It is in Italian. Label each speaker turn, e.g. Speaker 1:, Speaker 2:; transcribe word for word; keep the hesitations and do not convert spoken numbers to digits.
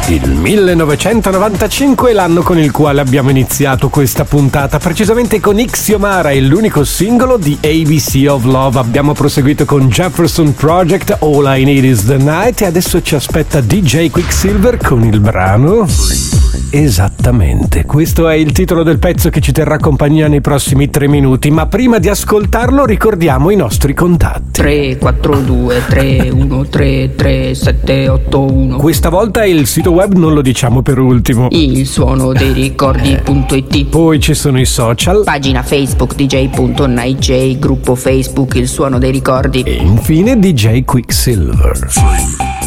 Speaker 1: Il millenovecentonovantacinque è l'anno con il quale abbiamo iniziato questa puntata, precisamente con Ixiomara e l'unico singolo di A B C of Love. Abbiamo proseguito con Jefferson Project, All I Need Is The Night, e adesso ci aspetta D J Quicksilver con il brano... Esattamente, questo è il titolo del pezzo che ci terrà compagnia nei prossimi tre minuti, ma prima di ascoltarlo ricordiamo i nostri contatti.
Speaker 2: tre quattro due tre uno tre tre sette otto uno.
Speaker 1: Questa volta il sito web non lo diciamo per ultimo.
Speaker 2: Il suono dei ricordi punto it.
Speaker 1: Poi ci sono i social.
Speaker 2: Pagina Facebook D J punto night j, gruppo Facebook Il Suono dei Ricordi.
Speaker 1: E infine D J Quicksilver.